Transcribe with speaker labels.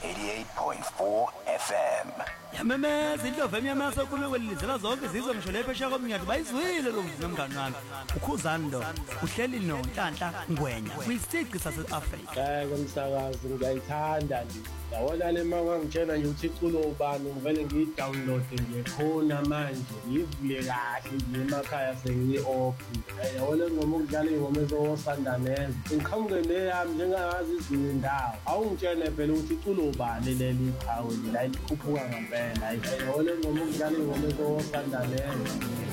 Speaker 1: 88.4 FM.
Speaker 2: Yamemeza indlovu emnyamasa kume kwelizela zonke izizwe ngisho lephesha komnyathi bayizwile lo nomngani wami ukhuzani lo uhleli noNhlanhla Ngwenya kwisixi saseAfrika
Speaker 3: Umsakazi ngiyayithanda nje yawona le mama ngitshela nje ukuthi iculo ubani ngivele ngiyidownload nje khona manje ngivule kahle nje emakhaya sengiyi-off yawona ngoma ukudlala ingoma ezosandameza ngiqhamuke neyami njengazi izindawo awungitshele phela ukuthi iculo ubani leli qhawe la likhuphuka ngempela yawona ngoma ukudlala ingoma ezosandameza